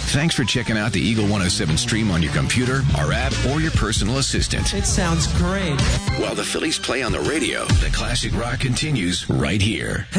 Thanks for checking out the Eagle 107 stream on your computer, our app, or your personal assistant. It sounds great. While the Phillies play on the radio, the classic rock continues right here.